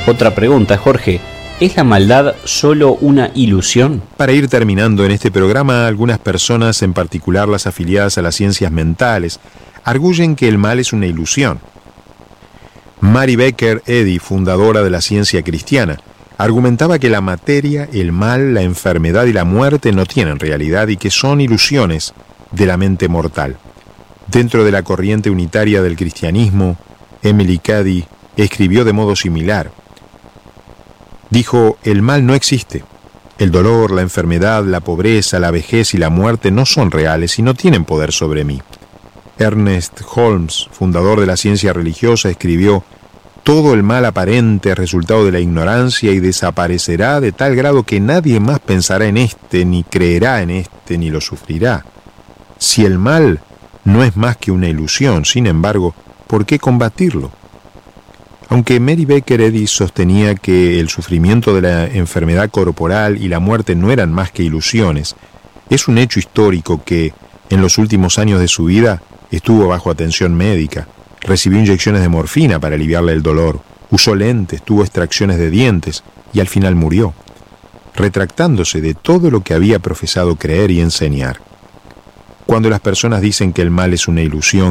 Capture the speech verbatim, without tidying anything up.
Otra pregunta, Jorge. ¿Es la maldad solo una ilusión? Para ir terminando en este programa, algunas personas, en particular las afiliadas a las ciencias mentales, arguyen que el mal es una ilusión. Mary Baker Eddy, fundadora de la ciencia cristiana, argumentaba que la materia, el mal, la enfermedad y la muerte no tienen realidad y que son ilusiones de la mente mortal. Dentro de la corriente unitaria del cristianismo, Emily Cady escribió de modo similar. Dijo, el mal no existe. El dolor, la enfermedad, la pobreza, la vejez y la muerte no son reales y no tienen poder sobre mí. Ernest Holmes, fundador de la ciencia religiosa, escribió, todo el mal aparente es resultado de la ignorancia y desaparecerá de tal grado que nadie más pensará en este, ni creerá en este, ni lo sufrirá. Si el mal no es más que una ilusión, sin embargo, ¿por qué combatirlo? Aunque Mary Baker Eddy sostenía que el sufrimiento de la enfermedad corporal y la muerte no eran más que ilusiones, es un hecho histórico que, en los últimos años de su vida, estuvo bajo atención médica, recibió inyecciones de morfina para aliviarle el dolor, usó lentes, tuvo extracciones de dientes y al final murió, retractándose de todo lo que había profesado creer y enseñar. Cuando las personas dicen que el mal es una ilusión,